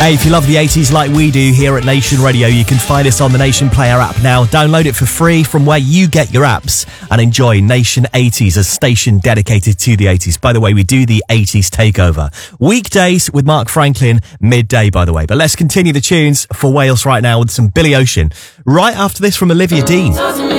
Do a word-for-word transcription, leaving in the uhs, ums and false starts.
Hey, if you love the eighties like we do here at Nation Radio, you can find us on the Nation Player app now. Download it for free from where you get your apps and enjoy Nation eighties, a station dedicated to the eighties. By the way, we do the eighties takeover. Weekdays with Mark Franklin, midday, by the way. But let's continue the tunes for Wales right now with some Billy Ocean. Right after this from Olivia Dean.